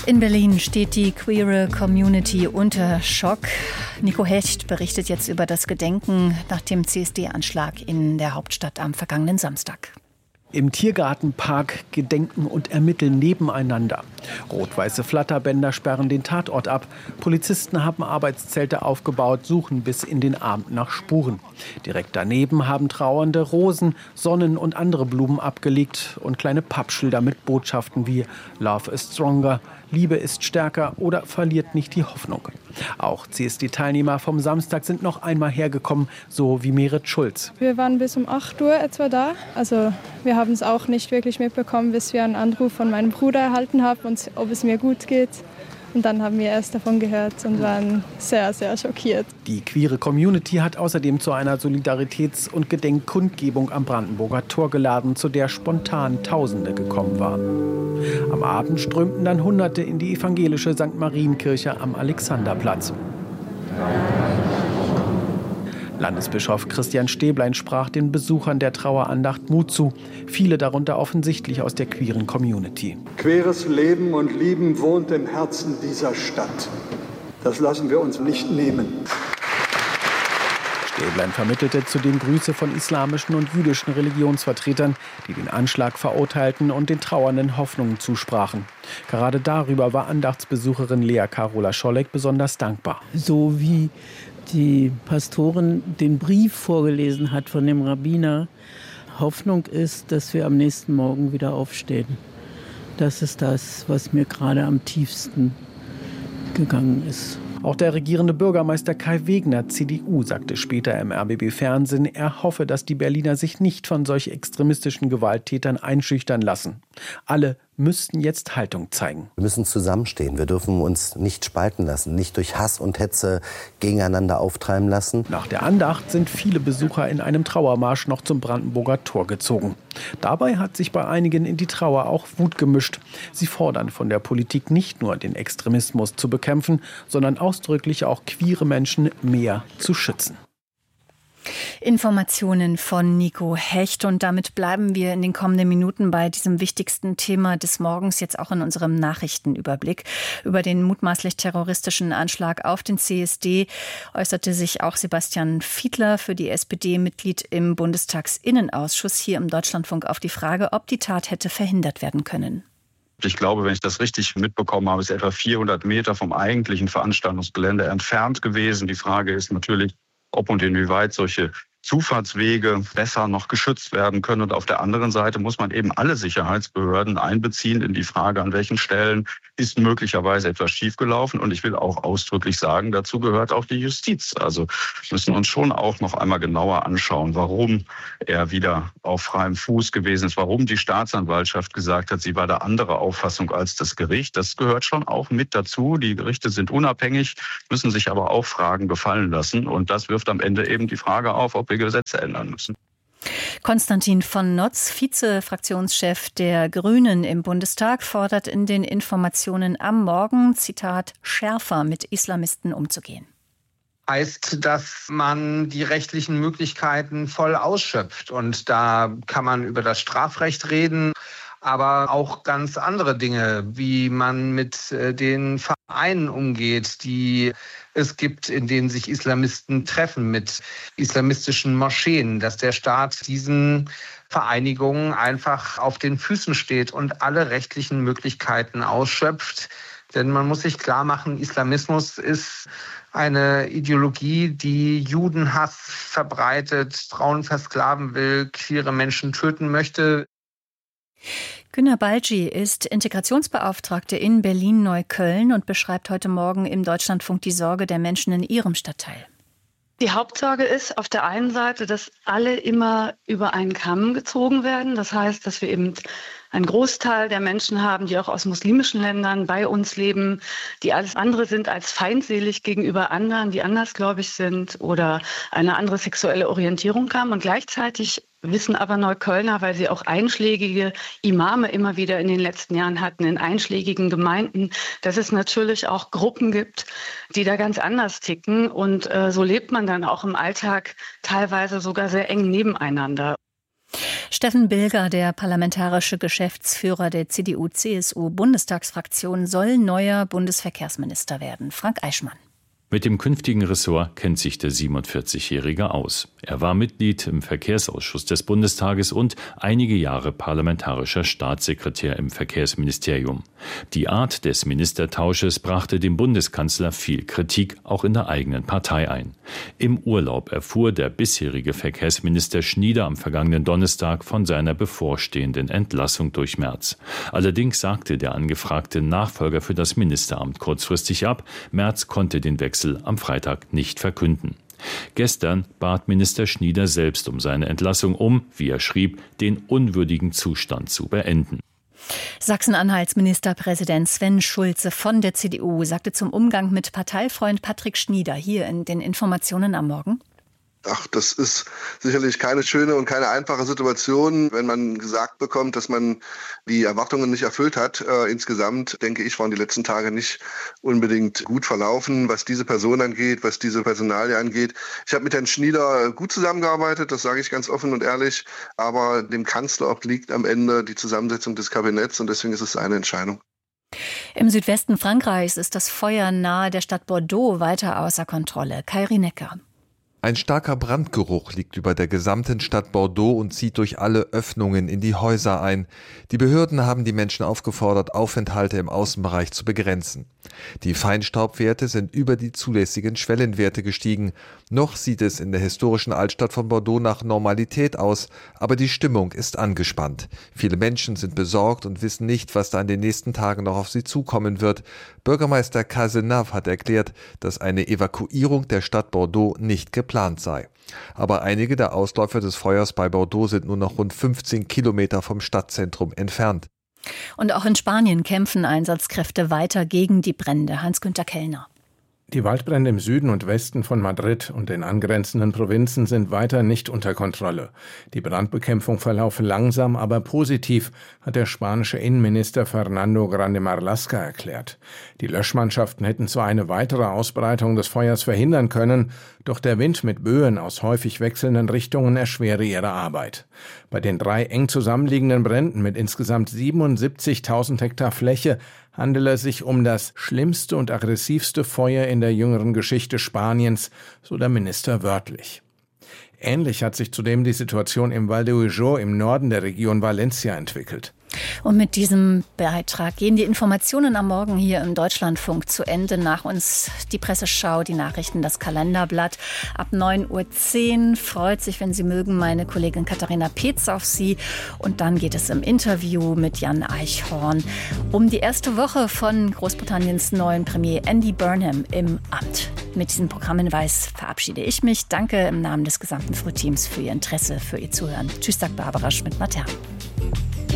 In Berlin steht die queere Community unter Schock. Nico Hecht berichtet jetzt über das Gedenken nach dem CSD-Anschlag in der Hauptstadt am vergangenen Samstag. Im Tiergartenpark gedenken und ermitteln nebeneinander. Rot-weiße Flatterbänder sperren den Tatort ab. Polizisten haben Arbeitszelte aufgebaut, suchen bis in den Abend nach Spuren. Direkt daneben haben Trauernde Rosen, Sonnen und andere Blumen abgelegt und kleine Pappschilder mit Botschaften wie Love is stronger, Liebe ist stärker oder verliert nicht die Hoffnung. Auch CSD-Teilnehmer vom Samstag sind noch einmal hergekommen, so wie Merit Schulz. Wir waren bis um 8 Uhr etwa da. Also wir haben es auch nicht wirklich mitbekommen, bis wir einen Anruf von meinem Bruder erhalten haben, und ob es mir gut geht. Und dann haben wir erst davon gehört und waren sehr, sehr schockiert. Die queere Community hat außerdem zu einer Solidaritäts- und Gedenkkundgebung am Brandenburger Tor geladen, zu der spontan Tausende gekommen waren. Am Abend strömten dann Hunderte in die evangelische St. Marienkirche am Alexanderplatz. Landesbischof Christian Stäblein sprach den Besuchern der Trauerandacht Mut zu. Viele darunter offensichtlich aus der queeren Community. Queeres Leben und Lieben wohnt im Herzen dieser Stadt. Das lassen wir uns nicht nehmen. Stäblein vermittelte zudem Grüße von islamischen und jüdischen Religionsvertretern, die den Anschlag verurteilten und den Trauernden Hoffnungen zusprachen. Gerade darüber war Andachtsbesucherin Lea Carola Scholleck besonders dankbar. So wie die Pastorin den Brief vorgelesen hat von dem Rabbiner. Hoffnung ist, dass wir am nächsten Morgen wieder aufstehen. Das ist das, was mir gerade am tiefsten gegangen ist. Auch der regierende Bürgermeister Kai Wegner, CDU, sagte später im RBB-Fernsehen, er hoffe, dass die Berliner sich nicht von solch extremistischen Gewalttätern einschüchtern lassen. Alle müssten jetzt Haltung zeigen. Wir müssen zusammenstehen. Wir dürfen uns nicht spalten lassen, nicht durch Hass und Hetze gegeneinander auftreiben lassen. Nach der Andacht sind viele Besucher in einem Trauermarsch noch zum Brandenburger Tor gezogen. Dabei hat sich bei einigen in die Trauer auch Wut gemischt. Sie fordern von der Politik nicht nur, den Extremismus zu bekämpfen, sondern ausdrücklich auch queere Menschen mehr zu schützen. Informationen von Nico Hecht, und damit bleiben wir in den kommenden Minuten bei diesem wichtigsten Thema des Morgens, jetzt auch in unserem Nachrichtenüberblick. Über den mutmaßlich terroristischen Anschlag auf den CSD äußerte sich auch Sebastian Fiedler, für die SPD Mitglied im Bundestagsinnenausschuss, hier im Deutschlandfunk auf die Frage, ob die Tat hätte verhindert werden können. Ich glaube, wenn ich das richtig mitbekommen habe, ist etwa 400 Meter vom eigentlichen Veranstaltungsgelände entfernt gewesen. Die Frage ist natürlich, ob und inwieweit solche Zufahrtswege besser noch geschützt werden können. Und auf der anderen Seite muss man eben alle Sicherheitsbehörden einbeziehen in die Frage, an welchen Stellen ist möglicherweise etwas schiefgelaufen. Und ich will auch ausdrücklich sagen, dazu gehört auch die Justiz. Also müssen uns schon auch noch einmal genauer anschauen, warum er wieder auf freiem Fuß gewesen ist, warum die Staatsanwaltschaft gesagt hat, sie war da anderer Auffassung als das Gericht. Das gehört schon auch mit dazu. Die Gerichte sind unabhängig, müssen sich aber auch Fragen gefallen lassen. Und das wirft am Ende eben die Frage auf, ob wir Gesetze ändern müssen. Konstantin von Notz, Vize-Fraktionschef der Grünen im Bundestag, fordert in den Informationen am Morgen, Zitat, schärfer mit Islamisten umzugehen. Heißt, dass man die rechtlichen Möglichkeiten voll ausschöpft. Und da kann man über das Strafrecht reden, aber auch ganz andere Dinge, wie man mit den Vereinen umgeht, die es gibt, in denen sich Islamisten treffen, mit islamistischen Moscheen, dass der Staat diesen Vereinigungen einfach auf den Füßen steht und alle rechtlichen Möglichkeiten ausschöpft. Denn man muss sich klar machen, Islamismus ist eine Ideologie, die Judenhass verbreitet, Frauen versklaven will, queere Menschen töten möchte. Günner Balgi ist Integrationsbeauftragte in Berlin-Neukölln und beschreibt heute Morgen im Deutschlandfunk die Sorge der Menschen in ihrem Stadtteil. Die Hauptsorge ist auf der einen Seite, dass alle immer über einen Kamm gezogen werden. Das heißt, dass wir eben einen Großteil der Menschen haben, die auch aus muslimischen Ländern bei uns leben, die alles andere sind als feindselig gegenüber anderen, die andersgläubig sind oder eine andere sexuelle Orientierung haben. Und gleichzeitig wissen aber Neuköllner, weil sie auch einschlägige Imame immer wieder in den letzten Jahren hatten, in einschlägigen Gemeinden, dass es natürlich auch Gruppen gibt, die da ganz anders ticken. Und so lebt man dann auch im Alltag teilweise sogar sehr eng nebeneinander. Steffen Bilger, der parlamentarische Geschäftsführer der CDU-CSU-Bundestagsfraktion, soll neuer Bundesverkehrsminister werden. Frank Eichmann. Mit dem künftigen Ressort kennt sich der 47-Jährige aus. Er war Mitglied im Verkehrsausschuss des Bundestages und einige Jahre parlamentarischer Staatssekretär im Verkehrsministerium. Die Art des Ministertausches brachte dem Bundeskanzler viel Kritik, auch in der eigenen Partei ein. Im Urlaub erfuhr der bisherige Verkehrsminister Schnieder am vergangenen Donnerstag von seiner bevorstehenden Entlassung durch Merz. Allerdings sagte der angefragte Nachfolger für das Ministeramt kurzfristig ab. Merz konnte den Wechsel am Freitag nicht verkünden. Gestern bat Minister Schnieder selbst um seine Entlassung, um, wie er schrieb, den unwürdigen Zustand zu beenden. Sachsen-Anhalts Ministerpräsident Sven Schulze von der CDU sagte zum Umgang mit Parteifreund Patrick Schnieder hier in den Informationen am Morgen: Ach, das ist sicherlich keine schöne und keine einfache Situation, wenn man gesagt bekommt, dass man die Erwartungen nicht erfüllt hat. Insgesamt, denke ich, waren die letzten Tage nicht unbedingt gut verlaufen, was diese Person angeht, was diese Personalie angeht. Ich habe mit Herrn Schnieder gut zusammengearbeitet, das sage ich ganz offen und ehrlich. Aber dem Kanzler obliegt am Ende die Zusammensetzung des Kabinetts und deswegen ist es seine Entscheidung. Im Südwesten Frankreichs ist das Feuer nahe der Stadt Bordeaux weiter außer Kontrolle. Kairi Necker. Ein starker Brandgeruch liegt über der gesamten Stadt Bordeaux und zieht durch alle Öffnungen in die Häuser ein. Die Behörden haben die Menschen aufgefordert, Aufenthalte im Außenbereich zu begrenzen. Die Feinstaubwerte sind über die zulässigen Schwellenwerte gestiegen. Noch sieht es in der historischen Altstadt von Bordeaux nach Normalität aus, aber die Stimmung ist angespannt. Viele Menschen sind besorgt und wissen nicht, was da in den nächsten Tagen noch auf sie zukommen wird. Bürgermeister Cazenave hat erklärt, dass eine Evakuierung der Stadt Bordeaux nicht geplant sei. Aber einige der Ausläufer des Feuers bei Bordeaux sind nur noch rund 15 Kilometer vom Stadtzentrum entfernt. Und auch in Spanien kämpfen Einsatzkräfte weiter gegen die Brände. Hans-Günther Kellner. Die Waldbrände im Süden und Westen von Madrid und den angrenzenden Provinzen sind weiter nicht unter Kontrolle. Die Brandbekämpfung verlaufe langsam, aber positiv, hat der spanische Innenminister Fernando Grande Marlaska erklärt. Die Löschmannschaften hätten zwar eine weitere Ausbreitung des Feuers verhindern können, doch der Wind mit Böen aus häufig wechselnden Richtungen erschwere ihre Arbeit. Bei den 3 eng zusammenliegenden Bränden mit insgesamt 77.000 Hektar Fläche handele es sich um das schlimmste und aggressivste Feuer in der jüngeren Geschichte Spaniens, so der Minister wörtlich. Ähnlich hat sich zudem die Situation im Val d'Ujo im Norden der Region Valencia entwickelt. Und mit diesem Beitrag gehen die Informationen am Morgen hier im Deutschlandfunk zu Ende. Nach uns die Presseschau, die Nachrichten, das Kalenderblatt. Ab 9.10 Uhr freut sich, wenn Sie mögen, meine Kollegin Katharina Peetz auf Sie. Und dann geht es im Interview mit Jan Eichhorn um die erste Woche von Großbritanniens neuen Premier Andy Burnham im Amt. Mit diesem Programmhinweis verabschiede ich mich. Danke im Namen des gesamten Frühteams für Ihr Interesse, für Ihr Zuhören. Tschüss, sagt Barbara Schmidt-Matern.